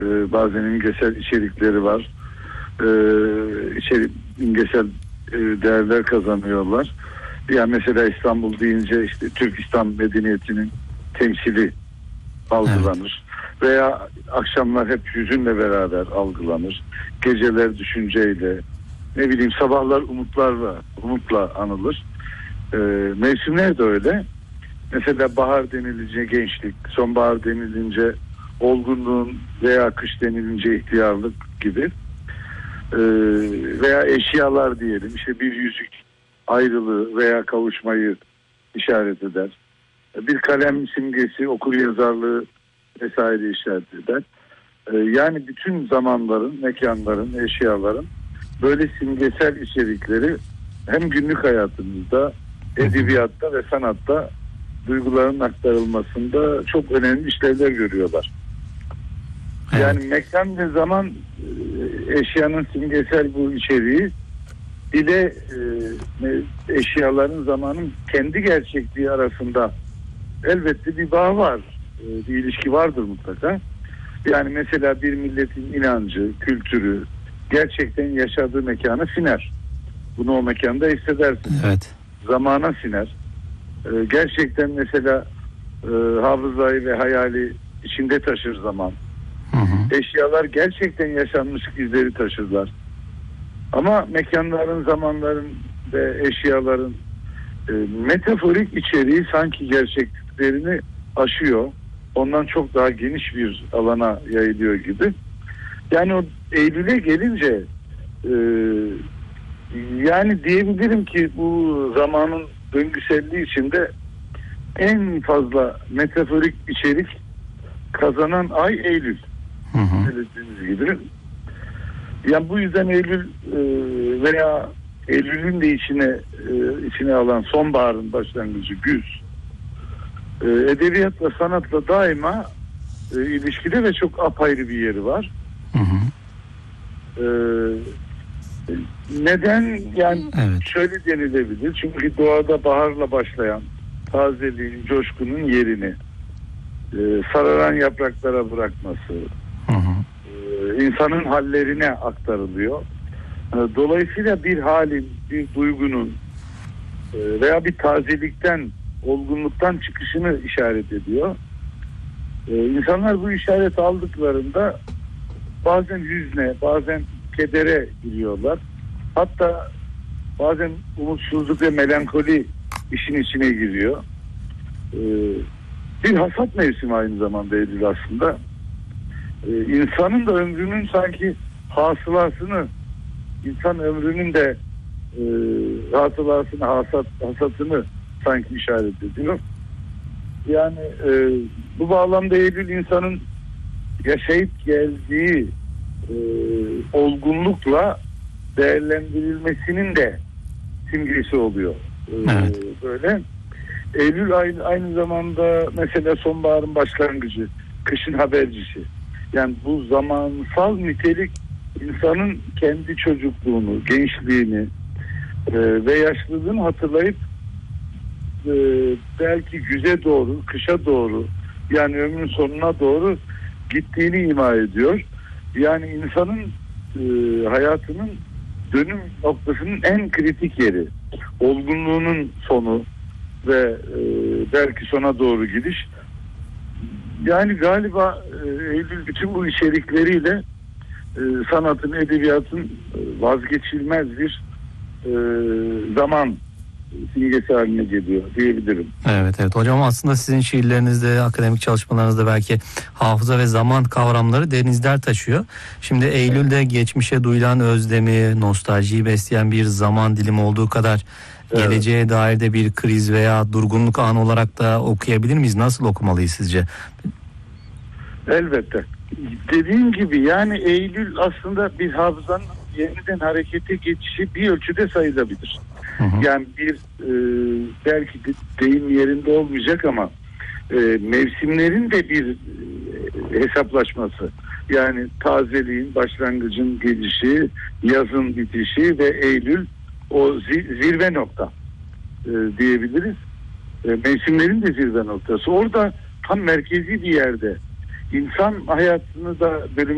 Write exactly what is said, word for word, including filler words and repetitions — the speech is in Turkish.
Ee, bazen imgesel içerikleri var. Ee, içerik, imgesel e, değerler kazanıyorlar. Yani mesela İstanbul deyince işte Türk İslam medeniyetinin temsili algılanır. Evet. Veya akşamlar hep hüzünle beraber algılanır. Geceler düşünceyle, ne bileyim sabahlar umutlarla, umutla anılır. Ee, mevsimler de öyle. Mesela bahar denilince gençlik, sonbahar denilince olgunluğun veya kış denilince ihtiyarlık gibi. Ee, veya eşyalar diyelim, işte bir yüzük ayrılığı veya kavuşmayı işaret eder. Bir kalem simgesi okur yazarlığı vesaire işaret eder. Ee, yani bütün zamanların, mekanların, eşyaların böyle simgesel içerikleri hem günlük hayatımızda, edebiyatta ve sanatta duyguların aktarılmasında çok önemli işlevler görüyorlar. Evet. Yani mekan ve zaman eşyanın simgesel bu içeriği ile eşyaların zamanın kendi gerçekliği arasında elbette bir bağ var. Bir ilişki vardır mutlaka. Yani mesela bir milletin inancı, kültürü gerçekten yaşadığı mekana siner. Bunu o mekanda hissedersin. Evet. Zamana siner. Gerçekten mesela hafızayı ve hayali içinde taşır zaman. Hı hı. Eşyalar gerçekten yaşanmış izleri taşırlar. Ama mekanların, zamanların ve eşyaların e, metaforik içeriği sanki gerçekliklerini aşıyor. Ondan çok daha geniş bir alana yayılıyor gibi. Yani o Eylül'e gelince e, yani diyebilirim ki bu zamanın döngüselliği içinde en fazla metaforik içerik kazanan ay Eylül. Hı hı. Dediğiniz gibi. Yani bu yüzden Eylül e, veya Eylül'ün de içine e, içine alan sonbaharın başlangıcı güz e, edebiyatla sanatla daima e, ilişkide ve çok apayrı bir yeri var. Hı hı. E, neden yani evet. Şöyle denilebilir, çünkü doğada baharla başlayan tazeliğin, coşkunun yerini e, sararan yapraklara bırakması, hı hı. E, insanın hallerine aktarılıyor. E, dolayısıyla bir halin, bir duygunun e, veya bir tazelikten, olgunluktan çıkışını işaret ediyor. E, insanlar bu işareti aldıklarında bazen hüzne, bazen kedere giriyorlar. Hatta bazen umutsuzluk ve melankoli işin içine giriyor. Ee, bir hasat mevsimi aynı zamanda Eylül aslında. Ee, insanın da ömrünün sanki hasılasını, insan ömrünün de e, hasılasını, hasat, hasatını sanki işaret ediyor. Yani e, bu bağlamda Eylül insanın yaşayıp geldiği e, olgunlukla değerlendirilmesinin de simgesi oluyor. E, evet. Böyle. Eylül aynı, aynı zamanda mesela sonbaharın başlangıcı, kışın habercisi. Yani bu zamansal nitelik insanın kendi çocukluğunu, gençliğini e, ve yaşlılığını hatırlayıp e, belki güze doğru, kışa doğru, yani ömrün sonuna doğru gittiğini ima ediyor. Yani insanın e, hayatının dönüm noktasının en kritik yeri, olgunluğunun sonu ve e, belki sona doğru gidiş. Yani galiba e, Eylül bütün bu içerikleriyle e, sanatın, edebiyatın e, vazgeçilmez bir e, zaman simgesi haline geliyor diyebilirim. Evet evet hocam, aslında sizin şiirlerinizde, akademik çalışmalarınızda belki hafıza ve zaman kavramları denizler taşıyor. Şimdi Eylül'de geçmişe duyulan özlemi, nostaljiyi besleyen bir zaman dilimi olduğu kadar evet. Geleceğe dair de bir kriz veya durgunluk anı olarak da okuyabilir miyiz? Nasıl okumalıyız sizce? Elbette. Dediğim gibi yani Eylül aslında bir hafızanın yeniden harekete geçişi bir ölçüde sayılabilir. Hı hı. Yani bir e, belki de deyim yerinde olmayacak ama e, mevsimlerin de bir e, hesaplaşması. Yani tazeliğin, başlangıcın gelişi, yazın bitişi ve Eylül o zirve nokta e, diyebiliriz. E, mevsimlerin de zirve noktası. Orada tam merkezi bir yerde insan hayatını da bölüm